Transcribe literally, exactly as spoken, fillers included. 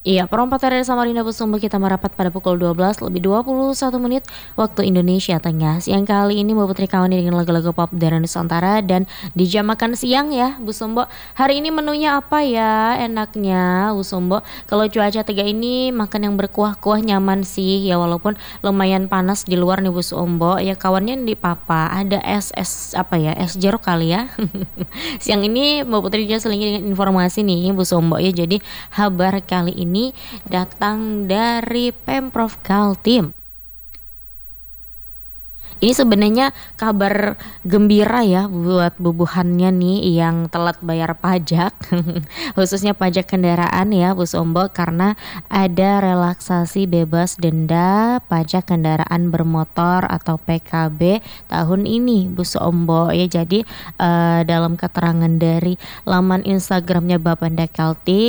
Iya, perompak dari Samarinda Busumbu kita merapat pada pukul dua belas lebih dua puluh satu menit waktu Indonesia Tengah. Siang kali ini Mbak Putri kawani dengan lagu-lagu pop dari Nusantara dan di jam makan siang ya Bu Sumbo. Hari ini menunya apa ya enaknya Bu Sumbo? Kalau cuaca tega ini makan yang berkuah-kuah nyaman sih ya walaupun lumayan panas di luar nih Bu Sumbo. Ya kawannya di papa ada es es apa ya es jeruk kali ya. Siang ini Mbak Putri juga selingi dengan informasi nih Bu Sombo ya. Jadi kabar kali ini datang dari Pemprov Kaltim. Ini sebenarnya kabar gembira ya buat bubuhannya nih yang telat bayar pajak, khususnya pajak kendaraan ya Bu Sombo karena ada relaksasi bebas denda pajak kendaraan bermotor atau P K B tahun ini Bu Sombo ya. Jadi eh, dalam keterangan dari laman Instagramnya Bapenda Kaltim